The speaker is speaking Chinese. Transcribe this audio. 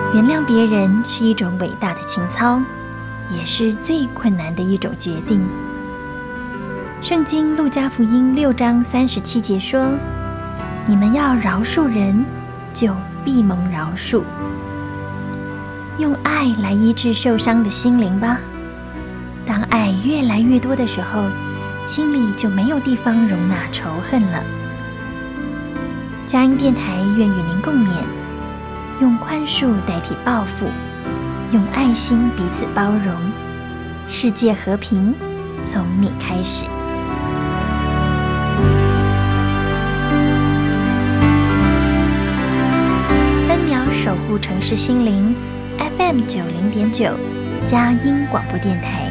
原谅别人是一种伟大的情操，也是最困难的一种决定。圣经路加福音6章37节说：你们要饶恕人，就必蒙饶恕。用爱来医治受伤的心灵吧。当爱越来越多的时候，心里就没有地方容纳仇恨了。佳音电台愿与您共勉，用宽恕代替报复，用爱心彼此包容，世界和平从你开始。分秒守护城市心灵 FM 90.9佳音广播电台。